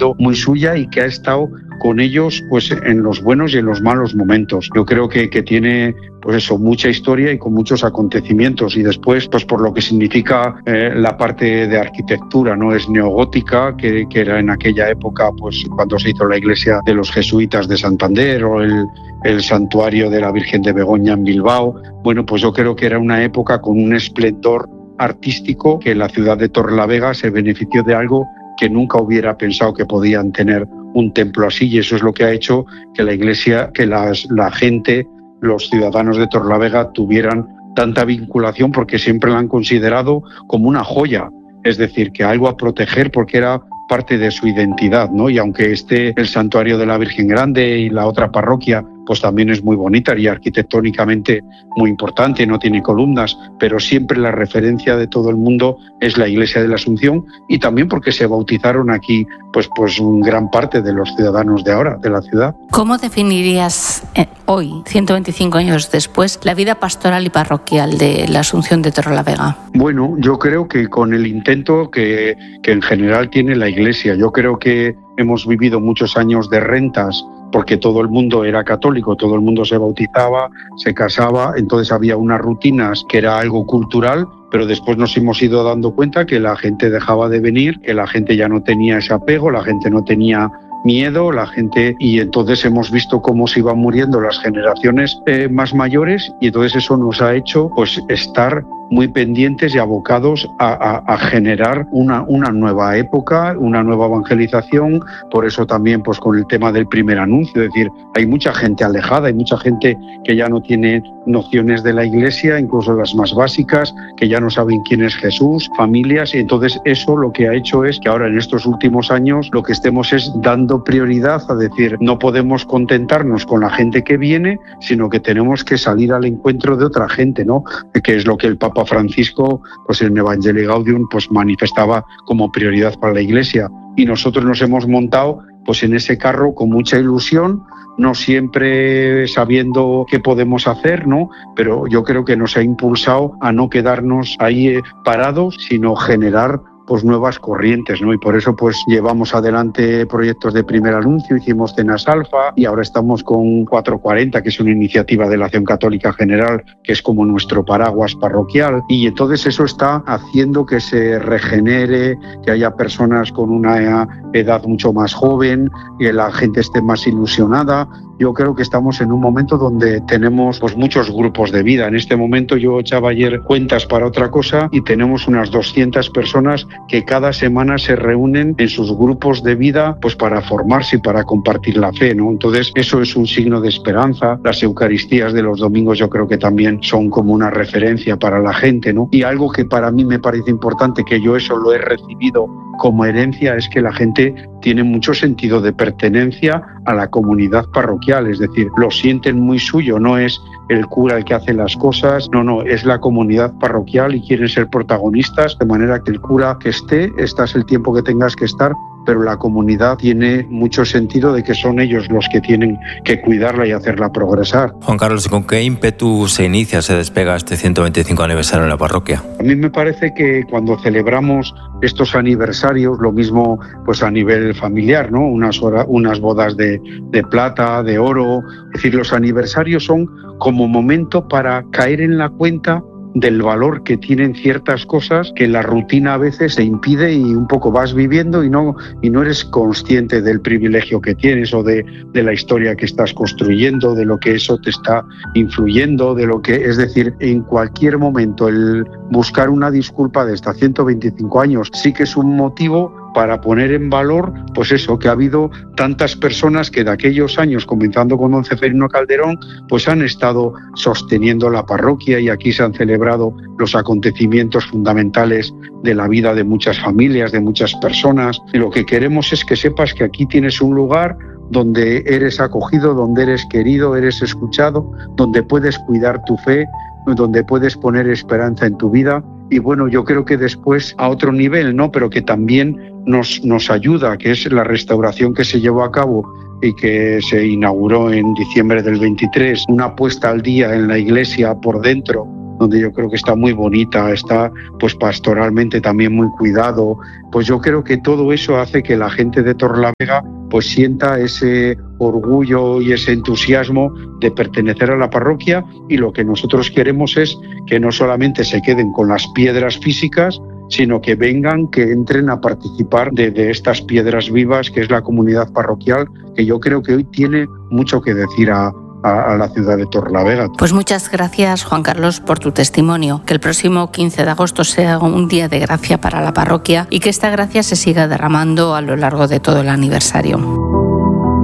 siendo muy suya y que ha estado con ellos pues en los buenos y en los malos momentos. Yo creo que tiene pues eso, mucha historia y con muchos acontecimientos, y después pues por lo que significa la parte de arquitectura, ¿no? Es neogótica, que era en aquella época pues cuando se hizo la iglesia de los jesuitas de Santander o el santuario de la Virgen de Begoña en Bilbao. Bueno, pues yo creo que era una época con un esplendor artístico que la ciudad de Torrelavega se benefició de algo que nunca hubiera pensado que podían tener un templo así, y eso es lo que ha hecho que la iglesia, que la gente, los ciudadanos de Torrelavega tuvieran tanta vinculación, porque siempre la han considerado como una joya, es decir, que algo a proteger porque era parte de su identidad, ¿no? Y aunque el santuario de la Virgen Grande y la otra parroquia pues también es muy bonita y arquitectónicamente muy importante, no tiene columnas, pero siempre la referencia de todo el mundo es la iglesia de la Asunción, y también porque se bautizaron aquí pues gran parte de los ciudadanos de ahora, de la ciudad. ¿Cómo definirías hoy, 125 años después, la vida pastoral y parroquial de la Asunción de Torrelavega? Bueno, yo creo que con el intento que en general tiene la iglesia, yo creo que hemos vivido muchos años de rentas, porque todo el mundo era católico, todo el mundo se bautizaba, se casaba, entonces había unas rutinas que era algo cultural, pero después nos hemos ido dando cuenta que la gente dejaba de venir, que la gente ya no tenía ese apego, la gente no tenía miedo, y entonces hemos visto cómo se iban muriendo las generaciones más mayores, y entonces eso nos ha hecho pues estar muy pendientes y abocados a generar una nueva época, una nueva evangelización. Por eso también pues con el tema del primer anuncio, es decir, hay mucha gente alejada, hay mucha gente que ya no tiene nociones de la iglesia, incluso las más básicas, que ya no saben quién es Jesús, familias, y entonces eso lo que ha hecho es que ahora en estos últimos años lo que estemos es dando prioridad a decir, no podemos contentarnos con la gente que viene, sino que tenemos que salir al encuentro de otra gente, ¿no? Que es lo que el Papa Francisco pues en Evangelii Gaudium pues manifestaba como prioridad para la iglesia, y nosotros nos hemos montado pues en ese carro con mucha ilusión, no siempre sabiendo qué podemos hacer, ¿no? Pero yo creo que nos ha impulsado a no quedarnos ahí parados, sino generar pues nuevas corrientes, ¿no? Y por eso pues llevamos adelante proyectos de primer anuncio, hicimos cenas alfa, y ahora estamos con 440, que es una iniciativa de la Acción Católica General, que es como nuestro paraguas parroquial, y entonces eso está haciendo que se regenere, que haya personas con una edad mucho más joven, que la gente esté más ilusionada. Yo creo que estamos en un momento donde tenemos pues muchos grupos de vida. En este momento yo echaba ayer cuentas para otra cosa y tenemos unas 200 personas que cada semana se reúnen en sus grupos de vida pues para formarse y para compartir la fe, ¿no? Entonces eso es un signo de esperanza. Las Eucaristías de los domingos yo creo que también son como una referencia para la gente, ¿no? Y algo que para mí me parece importante, que yo eso lo he recibido como herencia, es que la gente tiene mucho sentido de pertenencia a la comunidad parroquial, es decir, lo sienten muy suyo, no es el cura el que hace las cosas, no, es la comunidad parroquial y quieren ser protagonistas, de manera que el cura que estás el tiempo que tengas que estar, pero la comunidad tiene mucho sentido de que son ellos los que tienen que cuidarla y hacerla progresar. Juan Carlos, ¿y con qué ímpetu se despega este 125 aniversario en la parroquia? A mí me parece que cuando celebramos estos aniversarios, lo mismo pues a nivel familiar, ¿no? Unas bodas de plata, de oro, es decir, los aniversarios son como momento para caer en la cuenta del valor que tienen ciertas cosas que la rutina a veces te impide, y un poco vas viviendo y no eres consciente del privilegio que tienes o de la historia que estás construyendo, de lo que eso te está influyendo, es decir, en cualquier momento el buscar una disculpa de hasta 125 años sí que es un motivo para poner en valor, pues eso, que ha habido tantas personas que de aquellos años, comenzando con don Ceferino Calderón, pues han estado sosteniendo la parroquia, y aquí se han celebrado los acontecimientos fundamentales de la vida de muchas familias, de muchas personas. Y lo que queremos es que sepas que aquí tienes un lugar donde eres acogido, donde eres querido, eres escuchado, donde puedes cuidar tu fe, donde puedes poner esperanza en tu vida. Y bueno, yo creo que después a otro nivel, ¿no? Pero que también nos ayuda, que es la restauración que se llevó a cabo y que se inauguró en diciembre del 23, una puesta al día en la iglesia por dentro donde yo creo que está muy bonita, está pues pastoralmente también muy cuidado. Pues yo creo que todo eso hace que la gente de Torrelavega pues sienta ese orgullo y ese entusiasmo de pertenecer a la parroquia, y lo que nosotros queremos es que no solamente se queden con las piedras físicas, sino que vengan, que entren a participar de estas piedras vivas que es la comunidad parroquial, que yo creo que hoy tiene mucho que decir a la ciudad de Torrelavega. Pues muchas gracias, Juan Carlos, por tu testimonio. Que el próximo 15 de agosto sea un día de gracia para la parroquia y que esta gracia se siga derramando a lo largo de todo el aniversario.